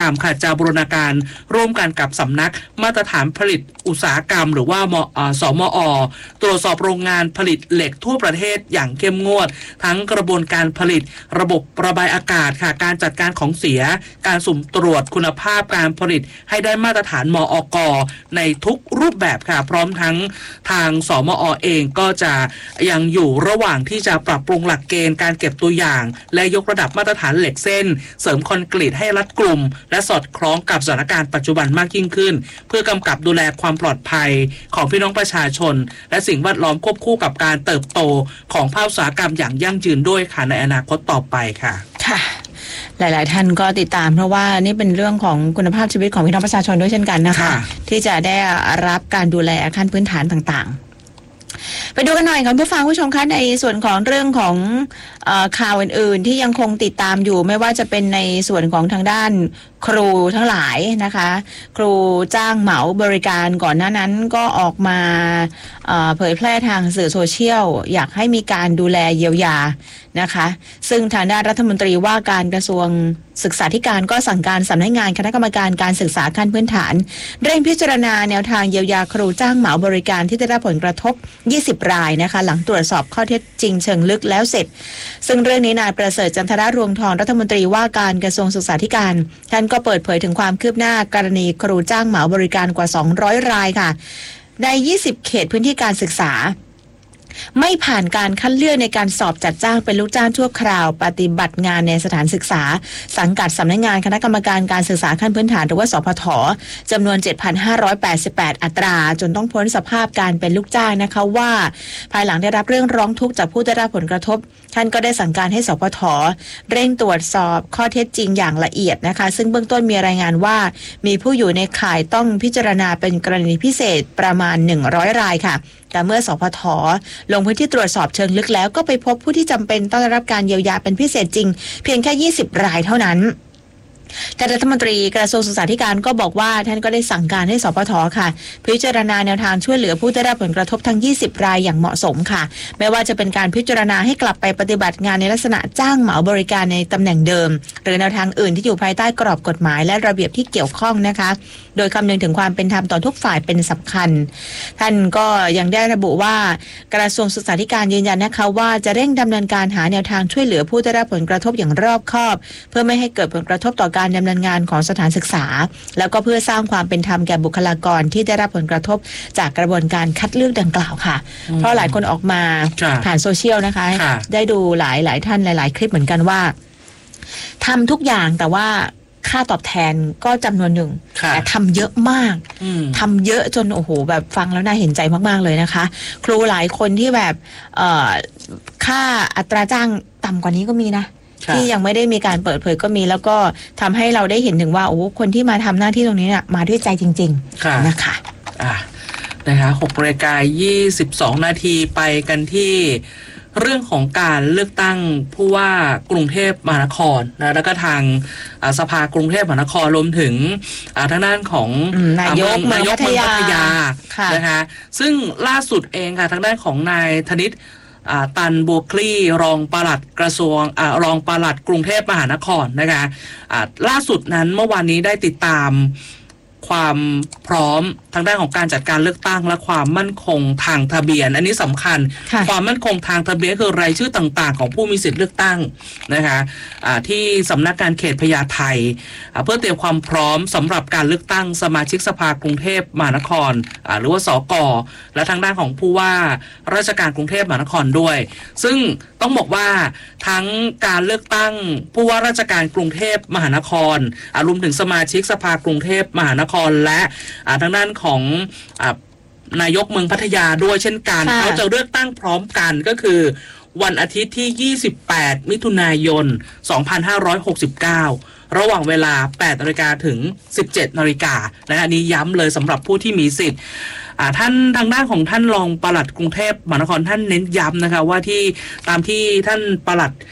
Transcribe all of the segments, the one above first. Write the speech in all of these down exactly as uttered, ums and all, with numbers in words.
รมค่ะจะบูรณาการร่วมกันกับสำนักมาตรฐานผลิตอุตสาหกรรมหรือว่าสมอ.ตรวจสอบโรงงานผลิตเหล็กทั่วประเทศอย่างเข้มงวดทั้งกระบวนการผลิตระบบระบายอากาศค่ะการจัดการของเสียการสุ่มตรวจคุณภาพการผลิตให้ได้มาตรฐานมอก.ในทุกรูปแบบค่ะพร้อมทั้งทางสมอ.เองก็จะยังอยู่ระหว่างที่จะปรับปรุงหลักเกณฑ์การเก็บตัวอย่างและยกระดับมาตรฐานเหล็กเส้นเสริมคอนกรีตให้รัดกลุ่มและสอดคล้องกับสถานการณ์ปัจจุบันมากยิ่งขึ้นเพื่อกำกับดูแลความปลอดภัยของพี่น้องประชาชนและสิ่งแวดล้อมควบคู่กับการเติบโตของภาคอุตสาหกรรมอย่างยั่งยืนด้วยค่ะในอนาคตต่อไปค่ะค่ะหลายๆท่านก็ติดตามเพราะว่านี่เป็นเรื่องของคุณภาพชีวิตของพี่น้องประชาชนด้วยเช่นกันนะคะที่จะได้รับการดูแลขั้นพื้นฐานต่างๆไปดูกันหน่อยค่ะผู้ฟังผู้ชมคะในส่วนของเรื่องของเอ่อข่าวอื่นๆที่ยังคงติดตามอยู่ไม่ว่าจะเป็นในส่วนของทางด้านครูทั้งหลายนะคะครูจ้างเหมาบริการก่อนหน้านั้นก็ออกมาเอ่อเผยแพร่ทางสื่อโซเชียลอยากให้มีการดูแลเยียวยานะคะซึ่งทางด้านรัฐมนตรีว่าการกระทรวงศึกษาธิการก็สั่งการสำนักงานคณะกรรมการการศึกษาขั้นพื้นฐานเร่งพิจารณาแนวทางเยียวยาครูจ้างเหมาบริการที่ได้รับผลกระทบยี่สิบรายนะคะหลังตรวจสอบข้อเท็จจริงเชิงลึกแล้วเสร็จซึ่งเรื่องนี้นายประเสริฐจันทรรวงทองรัฐมนตรีว่าการกระทรวงศึกษาธิการท่านก็เปิดเผยถึงความคืบหน้ากรณีครูจ้างเหมาบริการกว่าสองร้อยรายค่ะในยี่สิบเขตพื้นที่การศึกษาไม่ผ่านการคัดเลือกในการสอบจัดจ้างเป็นลูกจ้างชั่วคราวปฏิบัติงานในสถานศึกษาสังกัดสำนักงานคณะกรรมการการศึกษาขั้นพื้นฐานหรือว่าสพฐจำนวน เจ็ดพันห้าร้อยแปดสิบแปด อัตราจนต้องพ้นสภาพการเป็นลูกจ้างนะคะว่าภายหลังได้รับเรื่องร้องทุกข์จากผู้ได้รับผลกระทบท่านก็ได้สั่งการให้สพฐเร่งตรวจสอบข้อเท็จจริงอย่างละเอียดนะคะซึ่งเบื้องต้นมีรายงานว่ามีผู้อยู่ในข่ายต้องพิจารณาเป็นกรณีพิเศษประมาณหนึ่งร้อยรายค่ะแต่เมื่อสพฐลงพื้นที่ตรวจสอบเชิงลึกแล้วก็ไปพบผู้ที่จำเป็นต้องได้รับการเยียวยาเป็นพิเศษจริงเพียงแค่ยี่สิบรายเท่านั้นแต่รัฐมนตรีกระทรวงศึกษาธิการก็บอกว่าท่านก็ได้สั่งการให้สพฐค่ะพิจารณาแนวทางช่วยเหลือผู้ได้รับผลกระทบทั้งยี่สิบรายอย่างเหมาะสมค่ะไม่ว่าจะเป็นการพิจารณาให้กลับไปปฏิบัติงานในลักษณะจ้างเหมาบริการในตำแหน่งเดิมหรือแนวทางอื่นที่อยู่ภายใต้กรอบกฎหมายและระเบียบที่เกี่ยวข้องนะคะโดยคำนึงถึงความเป็นธรรมต่อทุกฝ่ายเป็นสำคัญท่านก็ยังได้ระบุว่ากระทรวงศึกษาธิการยืนยันนะคะว่าจะเร่งดำเนินการหาแนวทางช่วยเหลือผู้ได้รับผลกระทบอย่างรอบคอบเพื่อไม่ให้เกิดผลกระทบต่อการดำเนินงานของสถานศึกษาแล้วก็เพื่อสร้างความเป็นธรรมแก่บุคลากรที่ได้รับผลกระทบจากกระบวนการคัดเลือกดังกล่าวค่ะเพราะหลายคนออกมาผ่านโซเชียลนะคะได้ดูหลายหลายท่านหลายๆคลิปเหมือนกันว่าทำทุกอย่างแต่ว่าค่าตอบแทนก็จำนวนหนึ่งแต่ทำเยอะมากทำเยอะจนโอ้โหแบบฟังแล้วน่าเห็นใจมากๆเลยนะคะครูหลายคนที่แบบค่าอัตราจ้างต่ำกว่านี้ก็มีนะที่ยังไม่ได้มีการเปิดเผยก็มีแล้วก็ทำให้เราได้เห็นถึงว่าโอ้คนที่มาทำหน้าที่ตรงนี้เนี่ยมาด้วยใจจริงๆนะคะอ่ะนะคะหกนาฬิกายี่สิบสองนาทีไปกันที่เรื่องของการเลือกตั้งผู้ว่ากรุงเทพมหานครนะแล้วก็ทางสภากรุงเทพมหานครรวมถึงทางด้านของนายกเมืองพัทยานะคะซึ่งล่าสุดเองค่ะทางด้านของนายธนิตตันบัวคลี่รองปลัดกระทรวงอรองปลัดกรุงเทพมหานครนะคะล่าสุดนั้นเมื่อวานนี้ได้ติดตามความพร้อมทางด้านของการจัดการเลือกตั้งและความมั่นคงทางทะเบียนอันนี้สำคัญความมั่นคงทางทะเบียนคือรายชื่อต่างๆของผู้มีสิทธิ์เลือกตั้งนะคะที่สำนักงานเขตพญาไทเพื่อเตรียมความพร้อมสำหรับการเลือกตั้งสมาชิกสภากรุงเทพมหานครหรือว่าสก.และทางด้านของผู้ว่าราชการกรุงเทพมหานครด้วยซึ่งต้องบอกว่าทั้งการเลือกตั้งผู้ว่าราชการกรุงเทพมหานครรวมถึงสมาชิกสภากรุงเทพมหานครและทางด้านของนายกเมืองพัทยาด้วยเช่นกันเขาจะเลือกตั้งพร้อมกันก็คือวันอาทิตย์ที่ยี่สิบแปดมิถุนายนสองพันห้าร้อยหกสิบเก้าระหว่างเวลา แปดนาฬิกา ถึง สิบเจ็ดนาฬิกานะอันนี้ย้ำเลยสำหรับผู้ที่มีสิทธิ์ท่านทางด้านของท่านรองปลัดกรุงเทพมหานครท่านเน้นย้ำนะคะว่าที่ตามที่ท่านปลัด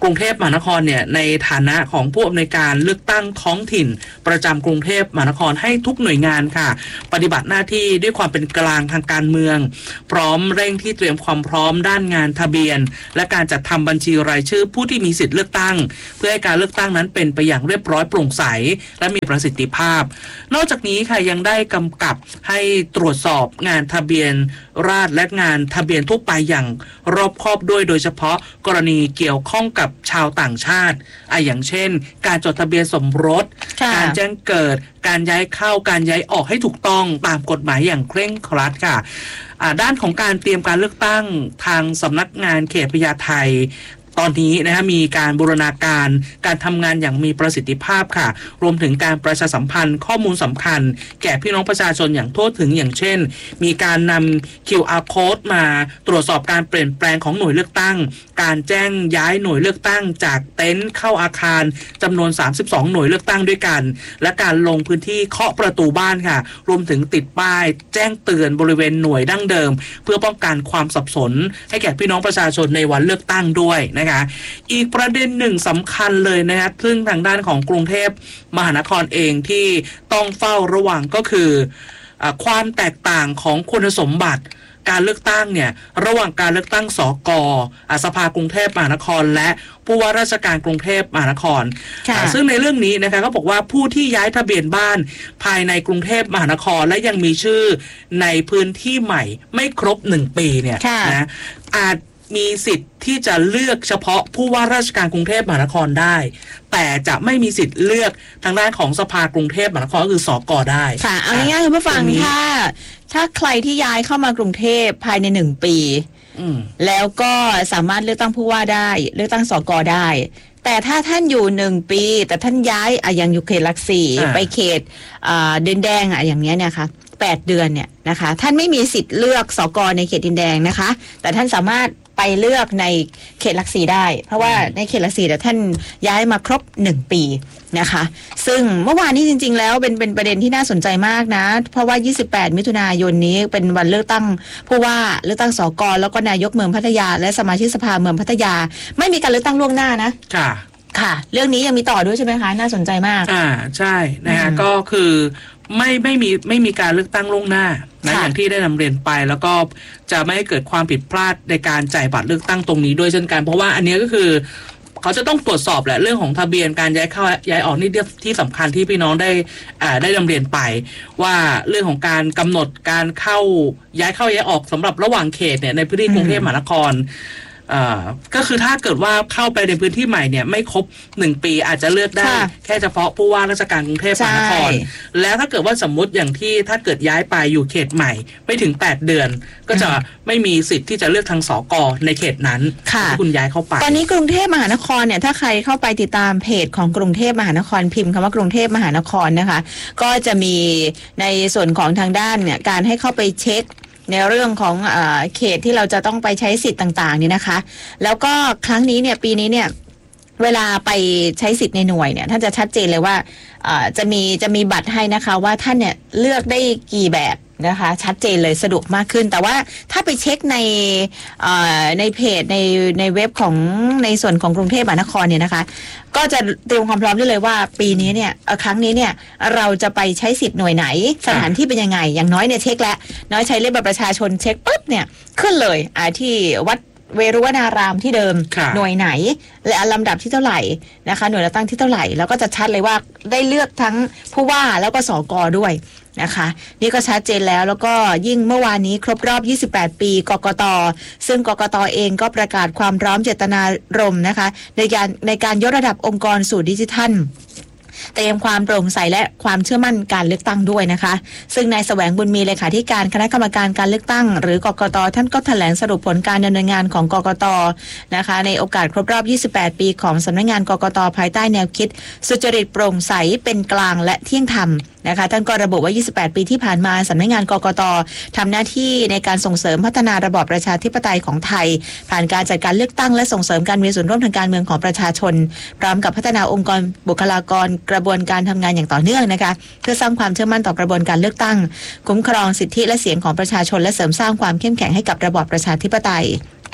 กรุงเทพมหานครเนี่ยในฐานะของผู้อำนวยการเลือกตั้งท้องถิ่นประจำกรุงเทพมหานครให้ทุกหน่วยงานค่ะปฏิบัติหน้าที่ด้วยความเป็นกลางทางการเมืองพร้อมเร่งที่เตรียมความพร้อมด้านงานทะเบียนและการจัดทำบัญชีรายชื่อผู้ที่มีสิทธิ์เลือกตั้งเพื่อให้การเลือกตั้งนั้นเป็นไปอย่างเรียบร้อยโปร่งใสและมีประสิทธิภาพนอกจากนี้ค่ะยังได้กำกับให้ตรวจสอบงานทะเบียนราษฎร์และงานทะเบียนทั่วไปอย่างรอบคอบด้วยโดยเฉพาะกรณีเกี่ยวข้องกับชาวต่างชาติอ่ะอย่างเช่นการจดทะเบียนสมรสการแจ้งเกิดการย้ายเข้าการย้ายออกให้ถูกต้องตามกฎหมายอย่างเคร่งครัดค่ะด้านของการเตรียมการเลือกตั้งทางสำนักงานเขตพญาไทตอนนี้นะฮะมีการบูรณาการการทำงานอย่างมีประสิทธิภาพค่ะรวมถึงการประชาสัมพันธ์ข้อมูลสำคัญแก่พี่น้องประชาชนอย่างทั่วถึงอย่างเช่นมีการนำ คิว อาร์ Code มาตรวจสอบการเปลี่ยนแปลงของหน่วยเลือกตั้งการแจ้งย้ายหน่วยเลือกตั้งจากเต็นท์เข้าอาคารจำนวนสามสิบสองหน่วยเลือกตั้งด้วยกันและการลงพื้นที่เคาะประตูบ้านค่ะรวมถึงติดป้ายแจ้งเตือนบริเวณหน่วยดั้งเดิมเพื่อป้องกันความสับสนให้แก่พี่น้องประชาชนในวันเลือกตั้งด้วยนะคะอีกประเด็นหนึ่งสำคัญเลยนะคะซึ่งทางด้านของกรุงเทพมหานครเองที่ต้องเฝ้าระวังก็คือความแตกต่างของคุณสมบัติการเลือกตั้งเนี่ยระหว่างการเลือกตั้งสกสภากรุงเทพมหานครและผู้ว่าราชการกรุงเทพมหานครซึ่งในเรื่องนี้นะคะก็บอกว่าผู้ที่ย้ายทะเบียนบ้านภายในกรุงเทพมหานครและยังมีชื่อในพื้นที่ใหม่ไม่ครบหนึ่งปีเนี่ยนะอาจมีสิทธิ์ที่จะเลือกเฉพาะผู้ว่าราชการกรุงเทพมหานครได้แต่จะไม่มีสิทธิ์เลือกทางด้านของสภากรุงเทพมหานครก็คือสกได้ค่ะเอาง่ายๆคุณผู้ฟังถ้าถ้าใครที่ย้ายเข้ามากรุงเทพภายในหนึ่งปีแล้วก็สามารถเลือกตั้งผู้ว่าได้เลือกตั้งสกได้แต่ถ้าท่านอยู่หนึ่งปีแต่ท่านย้ายอ่ะอย่างอยู่เขตหลักสี่ไปเขตดินแดงอ่ะอย่างเงี้ยเนี่ยค่ะแปดเดือนเนี่ยนะคะท่านไม่มีสิทธิ์เลือกสกในเขตดินแดงนะคะแต่ท่านสามารถไปเลือกในเขตหลักสี่ได้เพราะว่าในเขตหลักสี่แต่ท่านย้ายมาครบหนึ่งปีนะคะซึ่งเมื่อวานนี้จริงๆแล้วเป็นเป็นประเด็นที่น่าสนใจมากนะเพราะว่ายี่สิบแปดมิถุนายนนี้เป็นวันเลือกตั้งผู้ว่าเลือกตั้งสกแล้วก็นายกเมืองพัทยาและสมาชิกสภาเมืองพัทยาไม่มีการเลือกตั้งล่วงหน้านะค่ะค่ะเรื่องนี้ยังมีต่อด้วยใช่ไหมคะน่าสนใจมากอ่าใช่นะคะก็คือไม่ไม่มีไม่มีการเลือกตั้งล่วงหน้านะอย่างที่ได้นำเรียนไปแล้วก็จะไม่ให้เกิดความผิดพลาดในการจ่ายบัตรเลือกตั้งตรงนี้ด้วยเช่นกันเพราะว่าอันนี้ก็คือเขาจะต้องตรวจสอบแหละเรื่องของทะเบียนการย้ายเข้าย้ายออกนี่ที่สำคัญที่พี่น้องได้อ่าได้นำเรียนไปว่าเรื่องของการกำหนดการเข้าย้ายเข้าย้ายออกสำหรับระหว่างเขตเนี่ยในพื้นที่กรุงเทพมหานครก็คือถ้าเกิดว่าเข้าไปในพื้นที่ใหม่เนี่ยไม่ครบหนึ่งปีอาจจะเลือกได้แค่เฉพาะผู้ว่าราชการกรุงเทพมหานครแล้วถ้าเกิดว่าสมมุติอย่างที่ถ้าเกิดย้ายไปอยู่เขตใหม่ไม่ถึงแปดเดือนก็จะไม่มีสิทธิ์ที่จะเลือกทางสกในเขตนั้นที่คุณย้ายเข้าไปตอนนี้กรุงเทพมหานครเนี่ยถ้าใครเข้าไปติดตามเพจของกรุงเทพมหานครพิมพ์คำว่ากรุงเทพมหานครนะคะก็จะมีในส่วนของทางด้านเนี่ยการให้เข้าไปเช็คในเรื่องของเอ่อเขตที่เราจะต้องไปใช้สิทธิ์ต่างๆนี่นะคะแล้วก็ครั้งนี้เนี่ยปีนี้เนี่ยเวลาไปใช้สิทธิ์ในหน่วยเนี่ยท่านจะชัดเจนเลยว่าเอ่อจะมีจะมีบัตรให้นะคะว่าท่านเนี่ยเลือกได้กี่แบบนะคะชัดเจนเลยสะดวกมากขึ้นแต่ว่าถ้าไปเช็คในในเพจในในเว็บของในส่วนของกรุงเทพมหานครเนี่ยนะคะก็จะเตรียมความพร้อมได้เลยว่าปีนี้เนี่ยครั้งนี้เนี่ยเราจะไปใช้สิทธิ์หน่วยไหนสถานที่เป็นยังไงอย่างน้อยเนี่ยเช็คแล้วน้อยใช้เลขบัตรประชาชนเช็คปุ๊บเนี่ยขึ้นเลยอ่าที่วัดเวรุวนารามที่เดิมหน่วยไหนและลำดับที่เท่าไหร่นะคะหน่วยเลือกตั้งที่เท่าไหร่แล้วก็จะชัดเลยว่าได้เลือกทั้งผู้ว่าแล้วก็สกด้วยนะคะนี่ก็ชัดเจนแล้วแล้วก็ยิ่งเมื่อวานนี้ครบรอบยี่สิบแปดปีกกต.ซึ่งกกต.เองก็ประกาศความพร้อมเจตนารมณ์นะคะในการในการยกระดับองค์กรสู่ดิจิทัลเตรียมความโปร่งใสและความเชื่อมั่นการเลือกตั้งด้วยนะคะซึ่งนายแสวงบุญมีเลขาธิการคณะกรรมการการเลือกตั้งหรือกกต.ท่านก็แถลงสรุปผลการดำเนินงานของกกต.นะคะในโอกาสครบรอบยี่สิบแปดปีของสำนักงานกกต.ภายใต้แนวคิดสุจริตโปร่งใสเป็นกลางและเที่ยงธรรมนะคะท่านก็ระบุว่ายี่สิบแปดปีที่ผ่านมาสำนักงานกกต.ทำหน้าที่ในการส่งเสริมพัฒนาระบอบประชาธิปไตยของไทยผ่านการจัดการเลือกตั้งและส่งเสริมการมีส่วนร่วมทางการเมืองของประชาชนพร้อมกับพัฒนาองค์กรบุคลากรกระบวนการทำงานอย่างต่อเนื่องนะคะเพื่อสร้างความเชื่อมั่นต่อกระบวนการเลือกตั้งคุ้มครองสิทธิและเสียงของประชาชนและเสริมสร้างความเข้มแข็งให้กับระบอบประชาธิปไตย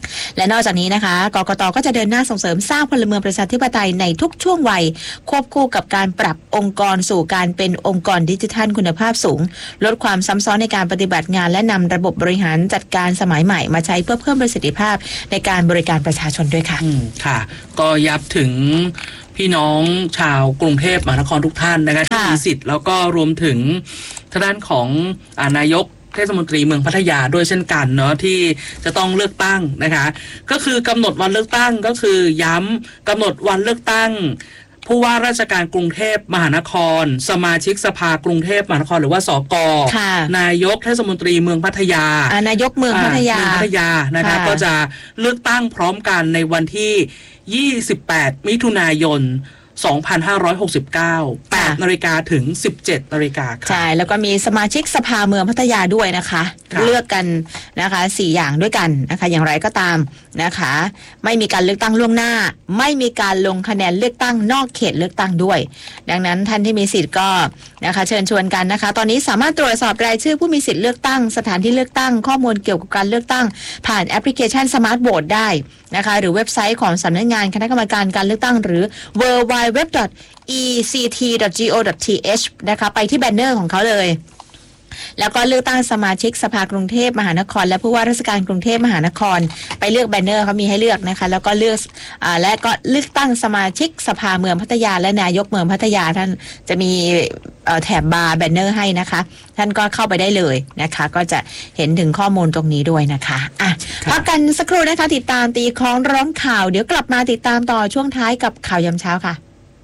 และนอกจากนี้นะคะกกต.ก็จะเดินหน้าส่งเสริมสร้างพลเมืองประชาธิปไตยในทุกช่วงวัยควบคู่กับการปรับองค์กรสู่การเป็นองค์กรดิจิทัลคุณภาพสูงลดความซ้ำซ้อนในการปฏิบัติงานและนำระบบบริหารจัดการสมัยใหม่มาใช้เพื่อเพิ่มประสิทธิภาพในการบริการประชาชนด้วยค่ะอืมค่ะก็ย้ำถึงพี่น้องชาวกรุงเทพมหานครทุกท่านนะคะที่มีสิทธิ์แล้วก็รวมถึงทางด้านของนายกเทศมนตรีเมืองพัทยาด้วยเช่นกันเนาะที่จะต้องเลือกตั้งนะคะก็คือกำหนดวันเลือกตั้งก็คือย้ำกำหนดวันเลือกตั้งผู้ว่าราชการกรุงเทพมหานครสมาชิกสภากรุงเทพมหานครหรือว่าสก.นายกเทศมนตรีเมืองพัทยานายกเมืองพัทยาเมืองพัทยานะคะก็จะเลือกตั้งพร้อมกันในวันที่ยี่สิบแปดมิถุนายนสองพันห้าร้อยหกสิบเก้า แปดนาฬิกาถึงสิบเจ็ดนาฬิกาค่ะใช่แล้วก็มีสมาชิกสภาเมืองพัทยาด้วยนะคะเลือกกันนะคะสี่อย่างด้วยกันนะคะอย่างไรก็ตามนะคะไม่มีการเลือกตั้งล่วงหน้าไม่มีการลงคะแนนเลือกตั้งนอกเขตเลือกตั้งด้วยดังนั้นท่านที่มีสิทธิ์ก็นะคะเชิญชวนกันนะคะตอนนี้สามารถตรวจสอบรายชื่อผู้มีสิทธิ์เลือกตั้งสถานที่เลือกตั้งข้อมูลเกี่ยวกับการเลือกตั้งผ่านแอปพลิเคชันสมาร์ทโหวตได้นะคะหรือเว็บไซต์ของสำนักงานคณะกรรมการการเลือกตั้งหรือ ดับเบิลยู ดับเบิลยู ดับเบิลยู ดอท อี ซี ที ดอท จี โอ ดอท ที เอช นะคะไปที่แบนเนอร์ของเขาเลยแล้วก็เลือกตั้งสมาชิกสภากรุงเทพมหานครและผู้ว่าราชการกรุงเทพมหานครไปเลือกแบนเนอร์เขามีให้เลือกนะคะแล้วก็เลือกอ่าและก็เลือกตั้งสมาชิกสภาเมืองพัทยาและนายกเมืองพัทยาท่านจะมีแถบบาร์แบนเนอร์ให้นะคะท่านก็เข้าไปได้เลยนะคะก็จะเห็นถึงข้อมูลตรงนี้ด้วยนะคะอ่ะพักกันสักครู่นะคะติดตามตีคล้องร้องข่าวเดี๋ยวกลับมาติดตามต่อช่วงท้ายกับข่าวยามเช้าค่ะ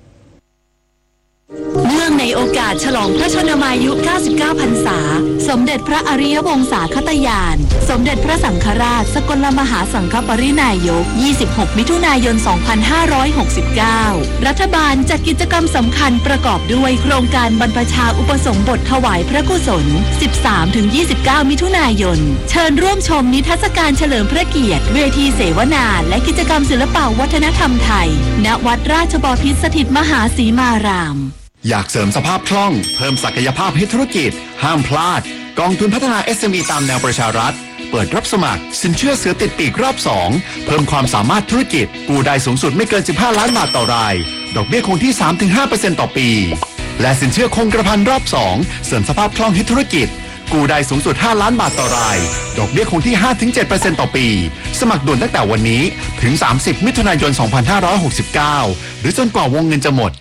เนื่องในโอกาสฉลองพระชนมายุ เก้าสิบเก้า พรรษาสมเด็จพระอริยวงศาคตญาณสมเด็จพระสังฆราชสกลมหาสังฆปรินายก ยี่สิบหก มิถุนายน สองพันห้าร้อยหกสิบเก้า รัฐบาลจัดกิจกรรมสำคัญประกอบด้วยโครงการบรรพชาอุปสมบทถวายพระกุศล สิบสามถึงยี่สิบเก้า มิถุนายนเชิญร่วมชมนิทรรศการเฉลิมพระเกียรติเวทีเสวนาและกิจกรรมศิลปวัฒนธรรมไทยณวัดราชบพิตรสถิตมหาสีมารามอยากเสริมสภาพคล่องเพิ่มศักยภาพให้ธุรกิจห้ามพลาดกองทุนพัฒนา เอส เอ็ม อี ตามแนวประชารัฐเปิดรับสมัครสินเชื่อเสือติดปีกรอบสองเพิ่มความสามารถธุรกิจกู้ได้สูงสุดไม่เกินสิบห้าล้านบาทต่อรายดอกเบี้ยคงที่ สามถึงห้าเปอร์เซ็นต์ ต่อปีและสินเชื่อคงกระพันรอบสองเสริมสภาพคล่องให้ธุรกิจกู้ได้สูงสุดห้าล้านบาทต่อรายดอกเบี้ยคงที่ ห้าถึงเจ็ดเปอร์เซ็นต์ ต่อปีสมัครด่วนตั้งแต่วันนี้ถึงสามสิบมิถุนายนสองพันห้าร้อยหกสิบเก้าหรือจนกว่าวงเงินจะหมด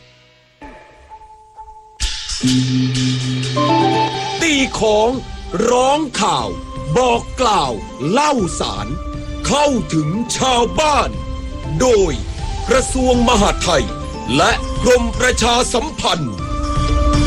ตีของร้องข่าวบอกกล่าวเล่าสารเข้าถึงชาวบ้านโดยกระทรวงมหาดไทยและกรมประชาสัมพันธ์